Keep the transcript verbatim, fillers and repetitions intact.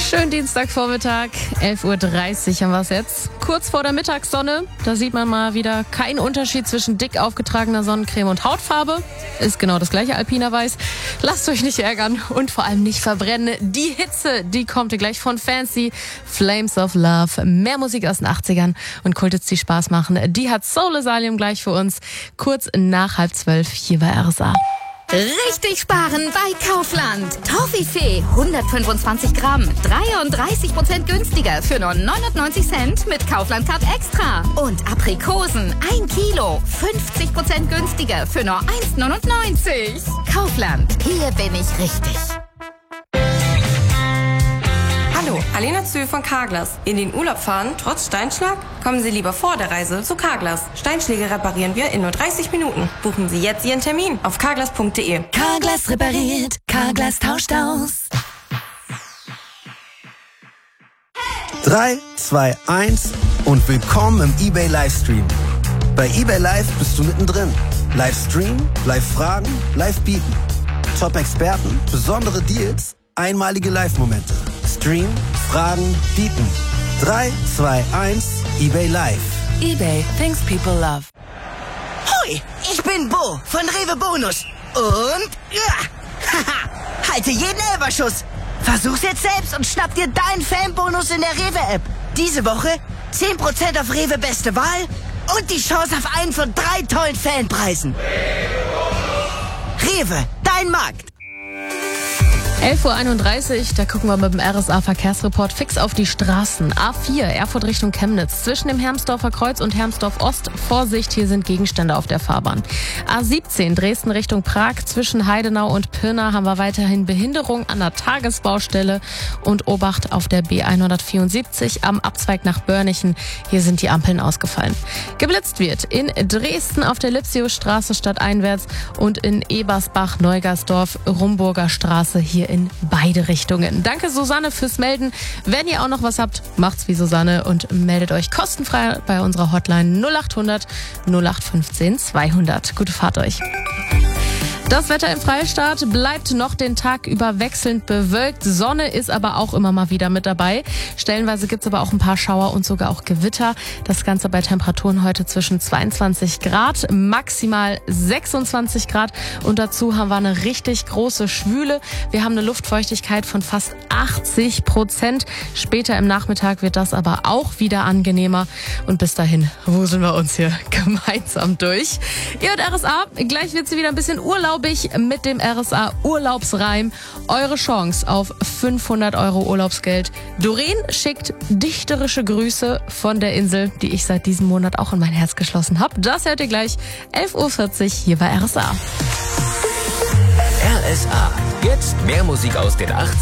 Schönen Dienstagvormittag, elf Uhr dreißig haben wir es jetzt. Kurz vor der Mittagssonne, da sieht man mal wieder keinen Unterschied zwischen dick aufgetragener Sonnencreme und Hautfarbe. Ist genau das gleiche Alpina Weiß. Lasst euch nicht ärgern und vor allem nicht verbrennen. Die Hitze, die kommt gleich von Fancy. Flames of Love, mehr Musik aus den achtzigern und Kulthits, die Spaß machen. Die hat Soul Asylum gleich für uns. Kurz nach halb zwölf hier bei R S A. Richtig sparen bei Kaufland. Toffifee hundertfünfundzwanzig Gramm, dreiunddreißig Prozent günstiger für nur neunundneunzig Cent mit Kaufland Card Extra. Und Aprikosen ein Kilo, fünfzig Prozent günstiger für nur eins neunundneunzig. Kaufland, hier bin ich richtig. Hallo, Alena Zühl von Carglass. In den Urlaub fahren, trotz Steinschlag? Kommen Sie lieber vor der Reise zu Carglass. Steinschläge reparieren wir in nur dreißig Minuten. Buchen Sie jetzt Ihren Termin auf carglass punkt de. Carglass repariert, Carglass tauscht aus. drei, zwei, eins und willkommen im eBay Livestream. Bei eBay Live bist du mittendrin. Livestream, Live-Fragen, Live-Bieten. Top-Experten, besondere Deals, einmalige Live-Momente. Stream, Fragen, Bieten. drei, zwei, eins, eBay Live. eBay, things people love. Hoi, ich bin Bo von Rewe Bonus. Und ja, haha, halte jeden Elberschuss. Versuch's jetzt selbst und schnapp dir deinen Fanbonus in der Rewe-App. Diese Woche zehn Prozent auf Rewe Beste Wahl und die Chance auf einen von drei tollen Fanpreisen. Rewe, dein Markt. elf Uhr einunddreißig, da gucken wir mit dem R S A-Verkehrsreport fix auf die Straßen. A vier, Erfurt Richtung Chemnitz. Zwischen dem Hermsdorfer Kreuz und Hermsdorf Ost. Vorsicht, hier sind Gegenstände auf der Fahrbahn. A siebzehn, Dresden Richtung Prag. Zwischen Heidenau und Pirna haben wir weiterhin Behinderung an der Tagesbaustelle. Und Obacht auf der B hundertvierundsiebzig am Abzweig nach Börnichen. Hier sind die Ampeln ausgefallen. Geblitzt wird in Dresden auf der Lipsiusstraße stadteinwärts und in Ebersbach-Neugersdorf, Rumburger Straße hier in beide Richtungen. Danke Susanne fürs Melden. Wenn ihr auch noch was habt, macht's wie Susanne und meldet euch kostenfrei bei unserer Hotline null achthundert null acht fünfzehn zweihundert. Gute Fahrt euch. Das Wetter im Freistaat bleibt noch den Tag über wechselnd bewölkt. Sonne ist aber auch immer mal wieder mit dabei. Stellenweise gibt's aber auch ein paar Schauer und sogar auch Gewitter. Das Ganze bei Temperaturen heute zwischen zweiundzwanzig Grad, maximal sechsundzwanzig Grad. Und dazu haben wir eine richtig große Schwüle. Wir haben eine Luftfeuchtigkeit von fast achtzig Prozent. Später im Nachmittag wird das aber auch wieder angenehmer. Und bis dahin wuseln wir uns hier gemeinsam durch. Ihr hört R S A. Gleich wird sie wieder ein bisschen Urlaub mit dem R S A Urlaubsreim. Eure Chance auf fünfhundert Euro Urlaubsgeld. Doreen schickt dichterische Grüße von der Insel, die ich seit diesem Monat auch in mein Herz geschlossen habe. Das hört ihr gleich elf Uhr vierzig hier bei R S A. R S A. Jetzt mehr Musik aus den achtzigern.